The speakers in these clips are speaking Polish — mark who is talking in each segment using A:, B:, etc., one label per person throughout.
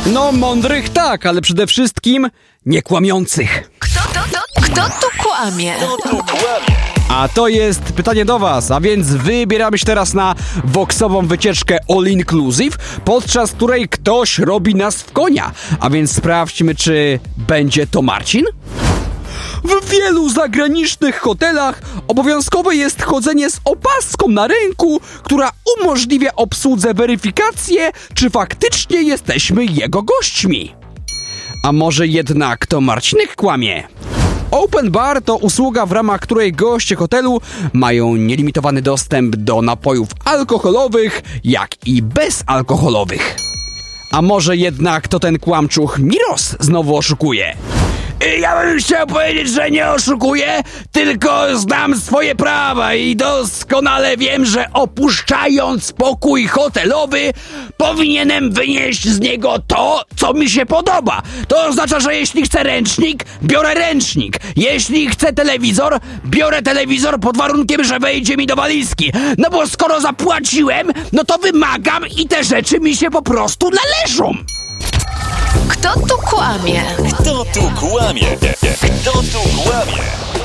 A: No, mądrych tak, ale przede wszystkim niekłamiących.
B: Kto tu kłamie?
A: A to jest pytanie do was, a więc wybieramy się teraz na voxową wycieczkę all inclusive, podczas której ktoś robi nas w konia. A więc sprawdźmy, czy będzie to Marcin? W wielu zagranicznych hotelach obowiązkowe jest chodzenie z opaską na ręku, która umożliwia obsłudze weryfikację, czy faktycznie jesteśmy jego gośćmi. A może jednak to Marcinek kłamie? Open Bar to usługa, w ramach której goście hotelu mają nielimitowany dostęp do napojów alkoholowych, jak i bezalkoholowych. A może jednak to ten kłamczuch Miros znowu oszukuje? Ja bym chciał powiedzieć, że nie oszukuję, tylko znam swoje prawa i doskonale wiem, że opuszczając pokój hotelowy powinienem wynieść z niego to, co mi się podoba. To oznacza, że jeśli chcę ręcznik, biorę ręcznik. Jeśli chcę telewizor, biorę telewizor pod warunkiem, że wejdzie mi do walizki. No bo skoro zapłaciłem, no to wymagam i te rzeczy mi się po prostu należą.
B: Kto tu kłamie?
C: Kto tu kłamie? Kto tu kłamie?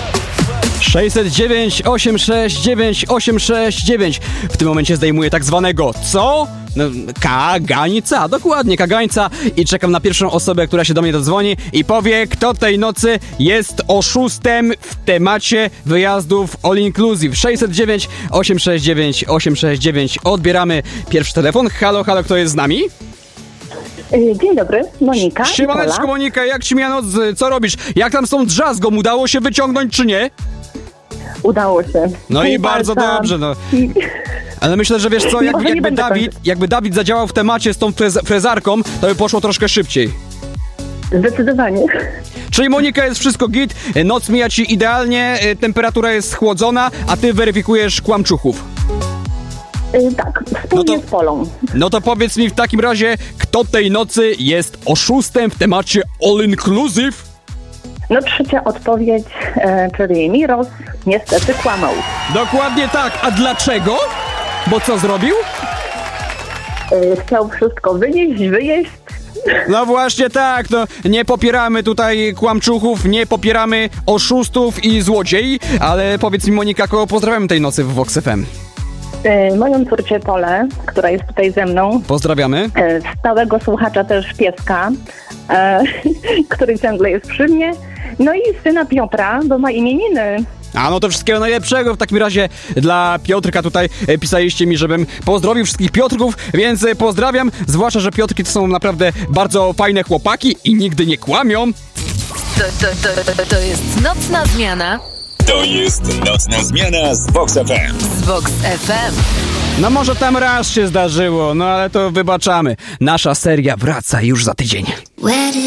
A: 609 869 869. W tym momencie zdejmuję tak zwanego co? No, kagańca, dokładnie, kagańca, i czekam na pierwszą osobę, która się do mnie dodzwoni i powie, kto tej nocy jest oszustem w temacie wyjazdów all inclusive. 609 869 869. Odbieramy pierwszy telefon. Halo, kto jest z nami?
D: Dzień dobry, Monika.
A: Siemaneczko, Monika, jak ci mija noc? Co robisz? Jak tam z tą drzazgą? Udało się wyciągnąć, czy nie?
D: Udało się.
A: No i bardzo dobrze, no. Ale myślę, że wiesz co, jakby Dawid zadziałał w temacie z tą frezarką, to by poszło troszkę szybciej.
D: Zdecydowanie.
A: Czyli Monika, jest wszystko git, noc mija ci idealnie, temperatura jest schłodzona, a ty weryfikujesz kłamczuchów.
D: Tak, wspólnie z Polą.
A: No to powiedz mi w takim razie, kto tej nocy jest oszustem w temacie all inclusive?
D: No trzecia odpowiedź, czyli Miros, niestety kłamał.
A: Dokładnie tak, a dlaczego? Bo co zrobił?
D: Chciał wszystko wyjeść.
A: No właśnie tak, no nie popieramy tutaj kłamczuchów, nie popieramy oszustów i złodziei, ale powiedz mi, Monika, kogo pozdrawiamy tej nocy w Vox FM?
D: Moją córkę Polę, która jest tutaj ze mną.
A: Pozdrawiamy.
D: Stałego słuchacza też pieska, który ciągle jest przy mnie. No i syna Piotra, bo ma imieniny.
A: A no to wszystkiego najlepszego w takim razie dla Piotrka. Tutaj pisaliście mi, żebym pozdrowił wszystkich Piotrków, więc pozdrawiam, zwłaszcza, że Piotrki to są naprawdę bardzo fajne chłopaki i nigdy nie kłamią.
B: To jest nocna zmiana.
C: To jest nocna zmiana z Vox FM.
B: Z Vox FM.
A: No może tam raz się zdarzyło, no ale to wybaczamy. Nasza seria wraca już za tydzień.